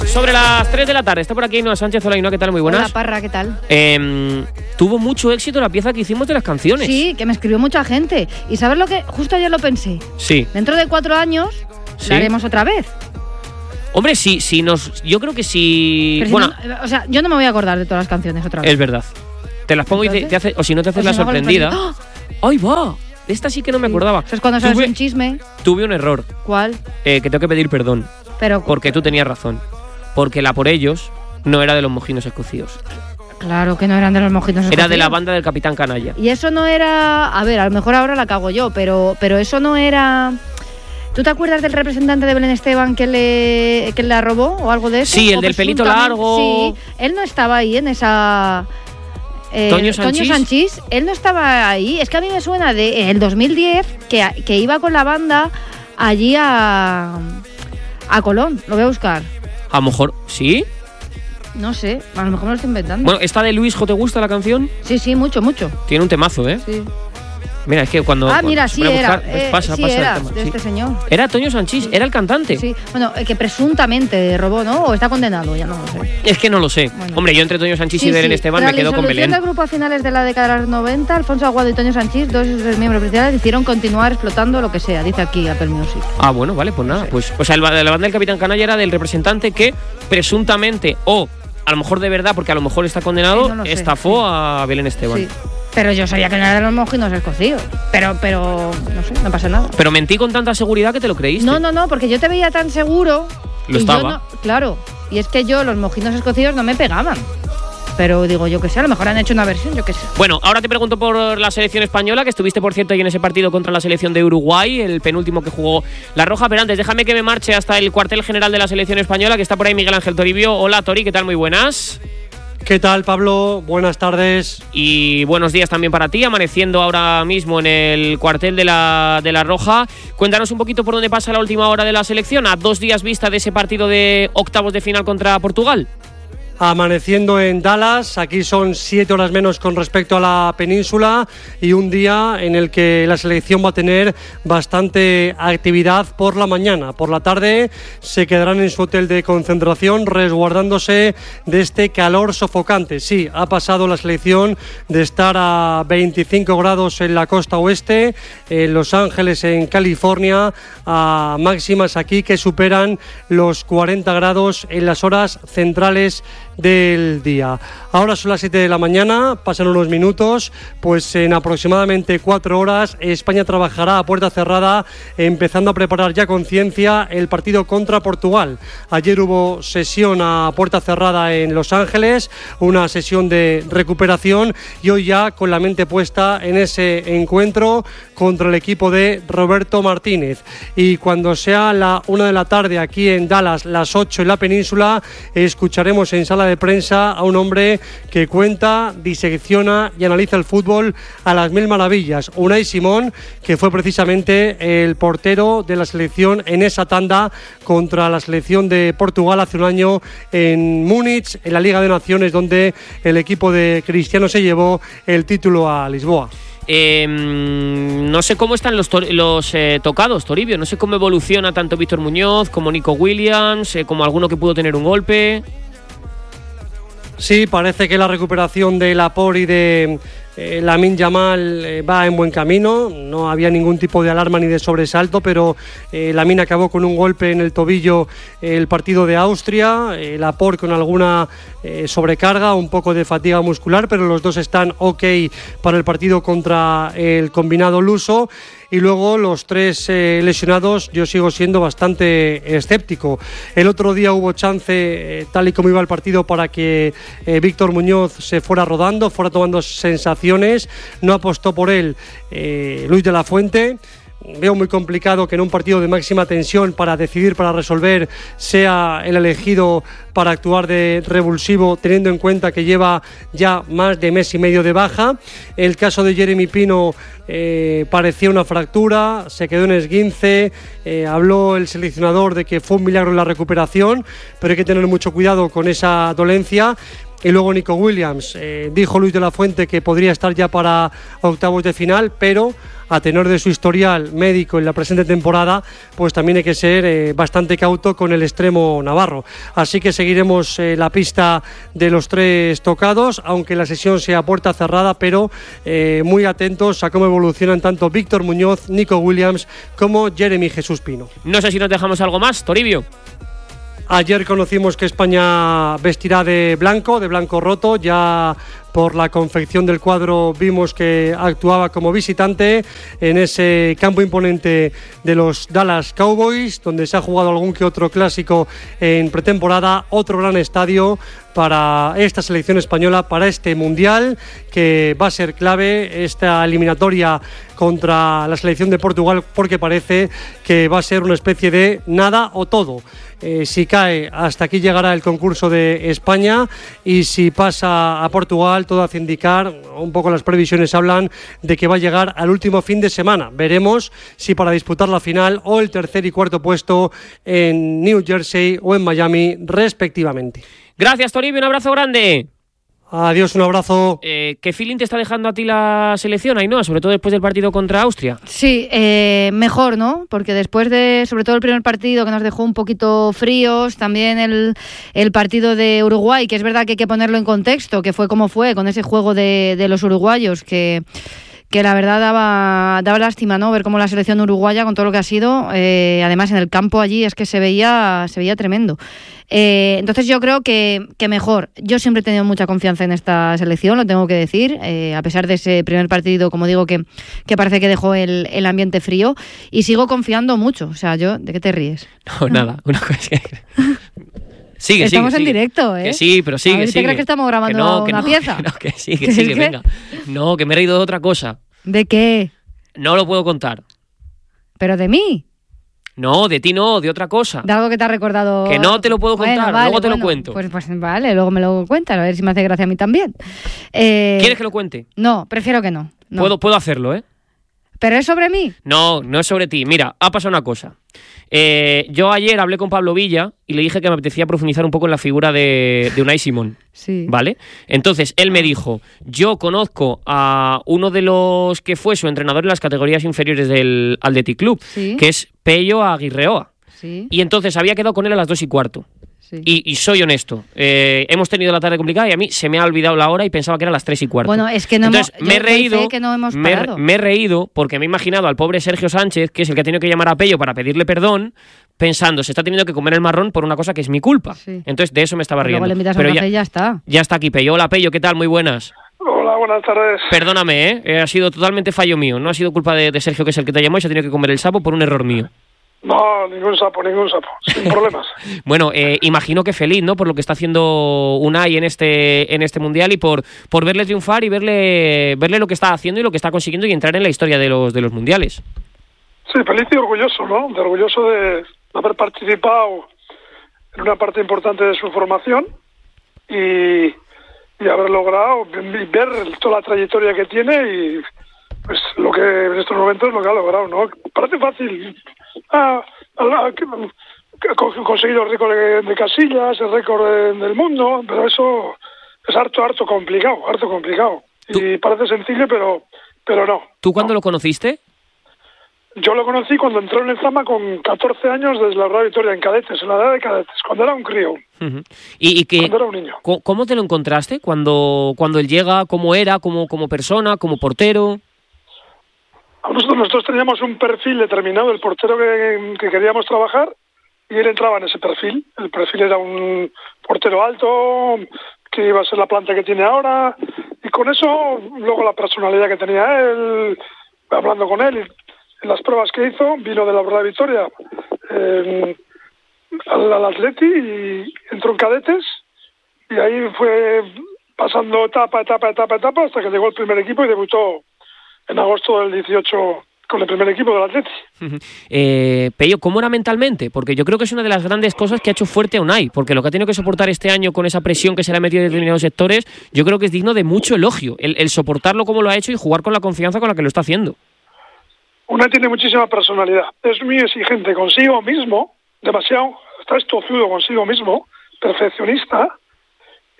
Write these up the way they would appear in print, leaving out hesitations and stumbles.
Sobre las 3 de la tarde, está por aquí Ainhoa Sánchez. Hola Ainhoa, ¿qué tal? Muy buenas. Hola Parra, ¿qué tal? Tuvo mucho éxito la pieza que hicimos de las canciones. Sí, que me escribió mucha gente. ¿Y sabes lo que? Justo ayer lo pensé. Sí. Dentro de 4 años, ¿Sí? la haremos otra vez. Hombre, yo creo que sí. Pero bueno, si no, o sea, yo no me voy a acordar de todas las canciones otra vez. es verdad. Te las pongo y te hace, o si no te haces la sorprendida. ¡Oh! ¡Ay, va! De esta sí que no me acordaba. Eso es cuando sabes un chisme. Tuve un error. ¿Cuál? Que tengo que pedir perdón. Pero porque tú tenías razón. Porque la Por Ellos no era de los Mojinos Escocidos. Claro que no eran de los Mojinos Escocidos. Era de la banda del Capitán Canalla. Y eso no era... A ver, a lo mejor ahora la cago yo, pero eso no era... ¿Tú te acuerdas del representante de Belén Esteban que la robó o algo de eso? Sí, el del pelito largo. Sí, él no estaba ahí en esa... Toño Sanchís, él no estaba ahí. Es que a mí me suena de el 2010 que iba con la banda allí a Colón. Lo voy a buscar. A lo mejor, ¿sí? No sé, a lo mejor me lo estoy inventando. Bueno, ¿esta de Luisjo te gusta la canción? Sí, mucho. Tiene un temazo, ¿eh? Sí. Mira, es que cuando... mira, cuando sí era. pasa era el tema. de este señor. Era Toño Sanchís, era el cantante. Sí, bueno, que presuntamente robó, ¿no? O está condenado, ya no lo sé. Es que no lo sé. Bueno. Hombre, yo entre Toño Sanchís y Belén Esteban me quedo con Belén. Tras la disolución del grupo a finales de la década de los 90, Alfonso Aguado y Toño Sanchís, dos de sus miembros principales, decidieron continuar explotando lo que sea, dice aquí Apple Music. Ah, bueno, vale, pues nada. Pues, o sea, la banda del Capitán Canalla era del representante que presuntamente, o a lo mejor de verdad, porque a lo mejor está condenado, no lo sé, estafó a Belén Esteban. Sí. Pero yo sabía que no era de los Mojinos Escocidos. Pero no sé, no pasa nada. Pero mentí con tanta seguridad que te lo creíste. No, porque yo te veía tan seguro. Lo estaba. Claro. Y es que los Mojinos Escocidos no me pegaban. Pero digo, yo qué sé, a lo mejor han hecho una versión, yo qué sé. Bueno, ahora te pregunto por la selección española, que estuviste, por cierto, ahí en ese partido contra la selección de Uruguay, el penúltimo que jugó la Roja. Pero antes, déjame que me marche hasta el cuartel general de la selección española, que está por ahí Miguel Ángel Toribio. Hola, Tori, ¿qué tal? Muy buenas. ¿Qué tal, Pablo? Buenas tardes. Y buenos días también para ti, amaneciendo ahora mismo en el cuartel de la Roja. Cuéntanos un poquito por dónde pasa la última hora de la selección, a 2 días vista de ese partido de octavos de final contra Portugal. Amaneciendo en Dallas, aquí son 7 horas menos con respecto a la península y un día en el que la selección va a tener bastante actividad por la mañana. Por la tarde se quedarán en su hotel de concentración resguardándose de este calor sofocante. Sí, ha pasado la selección de estar a 25 grados en la costa oeste, en Los Ángeles, en California, a máximas aquí que superan los 40 grados en las horas centrales del día. Ahora son las 7 de la mañana, pasan unos minutos, pues en aproximadamente 4 horas España trabajará a puerta cerrada, empezando a preparar ya con ciencia el partido contra Portugal. Ayer hubo sesión a puerta cerrada en Los Ángeles, una sesión de recuperación, y hoy ya con la mente puesta en ese encuentro contra el equipo de Roberto Martínez. Y cuando sea la 1 de la tarde aquí en Dallas, las 8 en la península, escucharemos en sala de prensa a un hombre que cuenta, disecciona y analiza el fútbol a las mil maravillas. Unai Simón, que fue precisamente el portero de la selección en esa tanda contra la selección de Portugal hace un año en Múnich, en la Liga de Naciones, donde el equipo de Cristiano se llevó el título a Lisboa. No sé cómo están los tocados, Toribio. No sé cómo evoluciona tanto Víctor Muñoz como Nico Williams, como alguno que pudo tener un golpe. Sí, parece que la recuperación de Laporte y de Lamine Yamal va en buen camino. No había ningún tipo de alarma ni de sobresalto, pero Lamine acabó con un golpe en el tobillo el partido de Austria, Laporte con alguna sobrecarga, un poco de fatiga muscular, pero los dos están ok para el partido contra el combinado luso. Y luego los 3 lesionados, yo sigo siendo bastante escéptico. El otro día hubo chance, tal y como iba el partido, para que Víctor Muñoz se fuera rodando, fuera tomando sensaciones. No apostó por él Luis de la Fuente. Veo muy complicado que en un partido de máxima tensión, para decidir, para resolver, sea el elegido para actuar de revulsivo, teniendo en cuenta que lleva ya más de mes y medio de baja. El caso de Jeremy Pino parecía una fractura, se quedó en esguince. Habló el seleccionador de que fue un milagro en la recuperación, pero hay que tener mucho cuidado con esa dolencia. Y luego Nico Williams, dijo Luis de la Fuente que podría estar ya para octavos de final, pero a tenor de su historial médico en la presente temporada, pues también hay que ser bastante cauto con el extremo navarro. Así que seguiremos la pista de los tres tocados, aunque la sesión sea a puerta cerrada, pero muy atentos a cómo evolucionan tanto Víctor Muñoz, Nico Williams como Jeremy Jesús Pino. No sé si nos dejamos algo más, Toribio. Ayer conocimos que España vestirá de blanco roto. Ya por la confección del cuadro vimos que actuaba como visitante en ese campo imponente de los Dallas Cowboys, donde se ha jugado algún que otro clásico en pretemporada. Otro gran estadio para esta selección española, para este Mundial, que va a ser clave esta eliminatoria contra la selección de Portugal, porque parece que va a ser una especie de nada o todo. Si cae, hasta aquí llegará el concurso de España, y si pasa a Portugal, todo hace indicar, un poco las previsiones hablan de que va a llegar al último fin de semana. Veremos si para disputar la final o el tercer y cuarto puesto en New Jersey o en Miami, respectivamente. Gracias, Toribio, un abrazo grande. Adiós, un abrazo. ¿Qué feeling te está dejando a ti la selección, Ainhoa? Sobre todo después del partido contra Austria. Sí, mejor, ¿no? Porque después de, sobre todo el primer partido que nos dejó un poquito fríos, también el partido de Uruguay, que es verdad que hay que ponerlo en contexto, que fue como fue, con ese juego de los uruguayos, que la verdad daba lástima, ¿no? Ver cómo la selección uruguaya, con todo lo que ha sido, además en el campo allí, es que se veía tremendo. Entonces yo creo que mejor. Yo siempre he tenido mucha confianza en esta selección, lo tengo que decir, a pesar de ese primer partido, como digo, que parece que dejó el ambiente frío, y sigo confiando mucho. O sea, ¿de qué te ríes? No, nada, una cosa que... Sigue, estamos sigue. En directo, ¿eh? Que sí, pero sigue, ¿Te crees que estamos grabando una pieza? Que sigue, venga. No, que me he reído de otra cosa. ¿De qué? No lo puedo contar. ¿Pero de mí? No, de ti no, de otra cosa. De algo que te ha recordado... Que no te lo puedo contar, vale, luego te lo cuento. Pues vale, luego me lo cuentas, a ver si me hace gracia a mí también. ¿Quieres que lo cuente? No, prefiero que no. Puedo hacerlo, ¿eh? ¿Pero es sobre mí? No es sobre ti. Mira, ha pasado una cosa. Yo ayer hablé con Pablo Villa y le dije que me apetecía profundizar un poco en la figura de Unai Simón. Sí. ¿Vale? Entonces, él me dijo, yo conozco a uno de los que fue su entrenador en las categorías inferiores del Athletic Club, ¿Sí? que es Pello Aguirreoa. Sí. Y entonces había quedado con él a las 2:15. Sí. Y soy honesto, hemos tenido la tarde complicada y a mí se me ha olvidado la hora y pensaba que era las 3:15. Bueno, es que no Entonces, me he reído, que no hemos parado. Me he reído porque me he imaginado al pobre Sergio Sánchez, que es el que ha tenido que llamar a Pello para pedirle perdón, pensando, se está teniendo que comer el marrón por una cosa que es mi culpa. Sí. Entonces, de eso me estaba riendo. Luego le invitas a un café y ya está. Ya está aquí Pello. Hola, Pello, ¿qué tal? Muy buenas. Hola, buenas tardes. Perdóname, ha sido totalmente fallo mío. No ha sido culpa de Sergio, que es el que te llamó, y se ha tenido que comer el sapo por un error mío. No, ningún sapo, sin problemas. Bueno, imagino que feliz, ¿no? Por lo que está haciendo Unai en este Mundial y por verle triunfar y verle lo que está haciendo y lo que está consiguiendo y entrar en la historia de los Mundiales. Sí, feliz y orgulloso, ¿no? Orgulloso de haber participado en una parte importante de su formación y haber logrado ver toda la trayectoria que tiene y pues lo que en estos momentos es lo que ha logrado, ¿no? Parece fácil conseguido el récord de Casillas, el récord del mundo, pero eso es harto complicado. Y parece sencillo, pero no. ¿Tú cuándo lo conociste? Yo lo conocí cuando entró en el Zama con 14 años desde la Real Victoria, en cadetes, en la edad de cadetes, cuando era un crío. Uh-huh. Cuando era un niño. ¿Cómo te lo encontraste cuando él llega? ¿Cómo era? ¿Como persona? ¿Como portero? Nosotros teníamos un perfil determinado del portero que queríamos trabajar y él entraba en ese perfil. El perfil era un portero alto, que iba a ser la planta que tiene ahora, y con eso, luego la personalidad que tenía él, hablando con él, en las pruebas que hizo, vino de la Real Victoria al Atleti y entró en cadetes, y ahí fue pasando etapa hasta que llegó el primer equipo y debutó en agosto del 18 con el primer equipo del Atleti. Pello, ¿cómo era mentalmente? Porque yo creo que es una de las grandes cosas que ha hecho fuerte a Unai, porque lo que ha tenido que soportar este año con esa presión que se le ha metido en determinados sectores, yo creo que es digno de mucho elogio, el soportarlo como lo ha hecho y jugar con la confianza con la que lo está haciendo. Unai tiene muchísima personalidad, es muy exigente consigo mismo, demasiado, está estozudo consigo mismo, perfeccionista,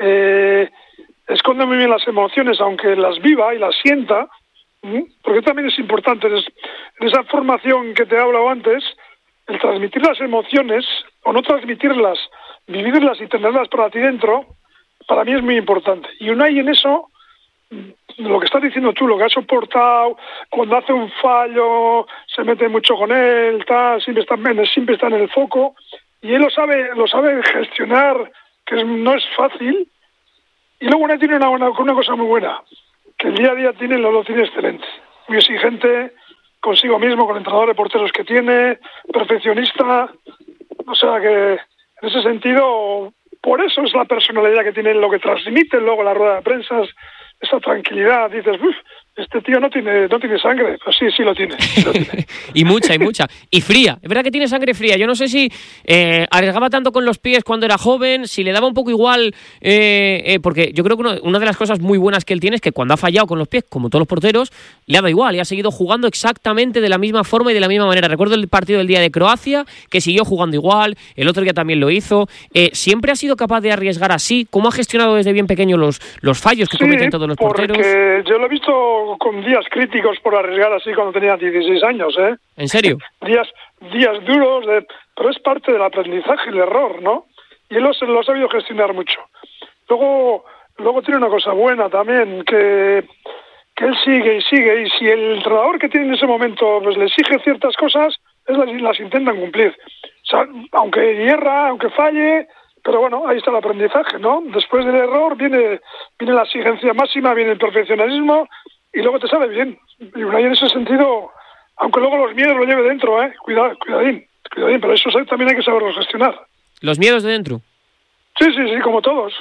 esconde muy bien las emociones, aunque las viva y las sienta, porque también es importante en esa formación que te he hablado antes, el transmitir las emociones o no transmitirlas, vivirlas y tenerlas para ti dentro, para mí es muy importante. Y Unai en eso, lo que estás diciendo tú, lo que ha soportado, cuando hace un fallo, se mete mucho con él, siempre está en el foco, y él lo sabe gestionar, que no es fácil. Y luego Unai tiene una cosa muy buena, que el día a día lo tiene excelente, muy exigente consigo mismo, con el entrenador de porteros que tiene, perfeccionista, o sea que en ese sentido, por eso es la personalidad que tiene, lo que transmite luego la rueda de prensa, esa tranquilidad. Dices, este tío no tiene sangre. Pues sí lo tiene. y mucha. Y fría. Es verdad que tiene sangre fría. Yo no sé si arriesgaba tanto con los pies cuando era joven, si le daba un poco igual, porque yo creo que una de las cosas muy buenas que él tiene es que cuando ha fallado con los pies, como todos los porteros, le ha dado igual y ha seguido jugando exactamente de la misma forma y de la misma manera. Recuerdo el partido del día de Croacia, que siguió jugando igual, el otro día también lo hizo. Siempre ha sido capaz de arriesgar así. ¿Cómo ha gestionado desde bien pequeño los fallos que cometen todos los porteros? Porque yo lo he visto con días críticos por arriesgar así cuando tenía 16 años, ¿eh? ¿En serio? días duros, pero es parte del aprendizaje, el error, ¿no? Y él lo ha sabido gestionar mucho. Luego tiene una cosa buena también, que él sigue, y si el entrenador que tiene en ese momento pues le exige ciertas cosas, las intentan cumplir. O sea, aunque hierra, aunque falle, pero bueno, ahí está el aprendizaje, ¿no? Después del error viene la exigencia máxima, viene el perfeccionismo, y luego te sale bien. Y Unai en ese sentido, aunque luego los miedos lo lleve dentro, cuidadín, pero eso también hay que saberlo gestionar. ¿Los miedos de dentro? Sí, como todos.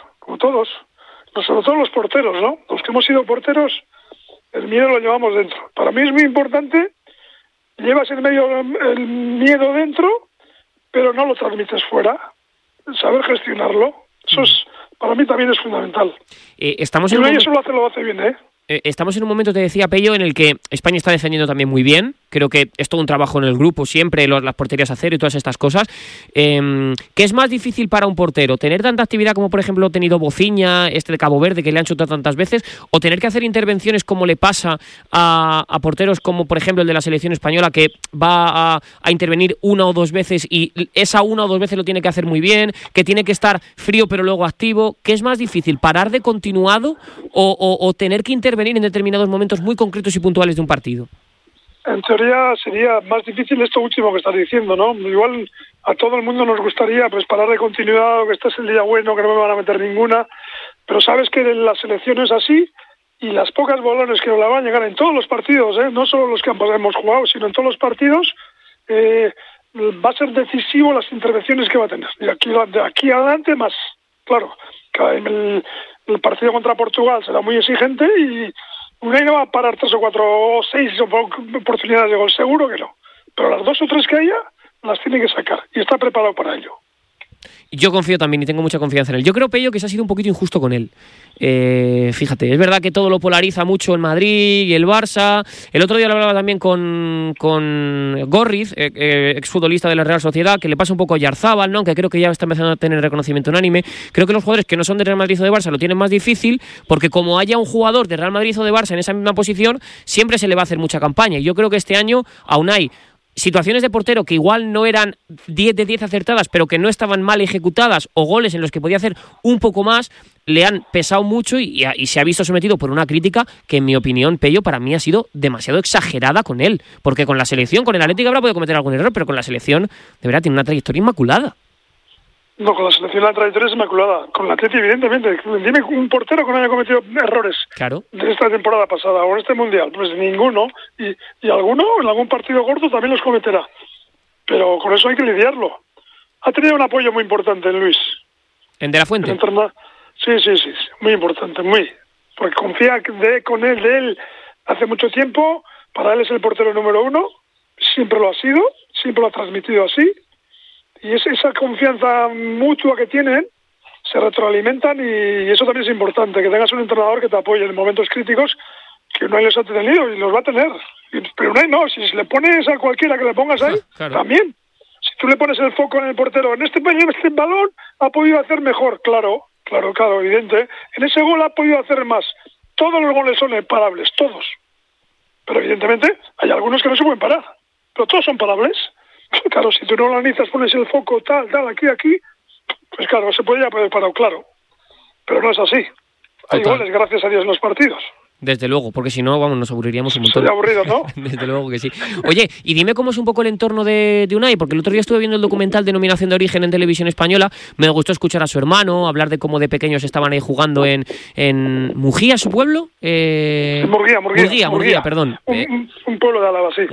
Sobre todo los porteros, ¿no? Los que hemos sido porteros, el miedo lo llevamos dentro. Para mí es muy importante, llevas el miedo dentro, pero no lo transmites fuera. Saber gestionarlo, eso para mí también es fundamental. Estamos y Unai eso lo hace bien, ¿eh? Estamos en un momento, te decía Pello, en el que España está defendiendo también muy bien. Creo que es todo un trabajo en el grupo siempre, las porterías a cero y todas estas cosas. ¿Qué es más difícil para un portero? ¿Tener tanta actividad como, por ejemplo, ha tenido Bociña, de Cabo Verde, que le han chutado tantas veces? ¿O tener que hacer intervenciones como le pasa a porteros como, por ejemplo, el de la selección española, que va a intervenir una o dos veces y esa una o dos veces lo tiene que hacer muy bien, que tiene que estar frío pero luego activo? ¿Qué es más difícil, parar de continuado o tener que intervenir en determinados momentos muy concretos y puntuales de un partido? En teoría sería más difícil esto último que estás diciendo, ¿no? Igual a todo el mundo nos gustaría pues parar de continuidad, que este es el día bueno, que no me van a meter ninguna, pero sabes que la selección es así y las pocas balones que nos la van a llegar en todos los partidos, no solo los que hemos jugado, sino en todos los partidos, va a ser decisivo las intervenciones que va a tener. Y de aquí adelante más, claro, el partido contra Portugal será muy exigente y Unai no va a parar 3 o 4 o 6 oportunidades de gol, seguro que no. Pero las 2 o 3 que haya, las tiene que sacar y está preparado para ello. Yo confío también y tengo mucha confianza en él. Yo creo, Pello, que se ha sido un poquito injusto con él. Fíjate, es verdad que todo lo polariza mucho el Madrid y el Barça. El otro día lo hablaba también con Gorriz, exfutbolista de la Real Sociedad, que le pasa un poco a Yarzábal, ¿no? Aunque creo que ya está empezando a tener reconocimiento unánime. Creo que los jugadores que no son de Real Madrid o de Barça lo tienen más difícil, porque como haya un jugador de Real Madrid o de Barça en esa misma posición, siempre se le va a hacer mucha campaña. Y yo creo que este año a Unai, situaciones de portero que igual no eran 10 de 10 acertadas, pero que no estaban mal ejecutadas, o goles en los que podía hacer un poco más, le han pesado mucho y se ha visto sometido por una crítica que, en mi opinión, Pello, para mí ha sido demasiado exagerada con él. Porque con la selección, con el Atlético habrá podido cometer algún error, pero con la selección, de verdad, tiene una trayectoria inmaculada. No, con la selección la trayectoria es inmaculada. Con la Atleti, evidentemente. Dime un portero que no haya cometido errores de esta temporada pasada o en este Mundial. Pues ninguno. Y alguno en algún partido gordo también los cometerá. Pero con eso hay que lidiarlo. Ha tenido un apoyo muy importante en Luis. ¿En De la Fuente? Sí. Muy importante, muy. Porque confía de él hace mucho tiempo. Para él es el portero número 1. Siempre lo ha sido. Siempre lo ha transmitido así. Y esa confianza mutua que tienen, se retroalimentan y eso también es importante, que tengas un entrenador que te apoye en momentos críticos, que Unai los ha tenido y los va a tener. Pero Unai no, si le pones a cualquiera que le pongas ahí, claro. También. Si tú le pones el foco en el portero, en este balón ha podido hacer mejor, claro Claro, evidente. En ese gol ha podido hacer más. Todos los goles son imparables, todos. Pero evidentemente hay algunos que no se pueden parar. Pero todos son parables. Claro, si tú no lo analizas, pones el foco tal, aquí, pues claro, se podría haber parado, claro. Pero no es así. Hay goles, gracias a Dios, en los partidos. Desde luego, porque si no, vamos, nos aburriríamos un montón. Sería aburrido, ¿no? Desde luego que sí. Oye, y dime cómo es un poco el entorno de Unai, porque el otro día estuve viendo el documental Denominación de Origen en Televisión Española. Me gustó escuchar a su hermano, hablar de cómo de pequeños estaban ahí jugando en Mugía, su pueblo. Murguía, Perdón. Un pueblo de Álava, sí.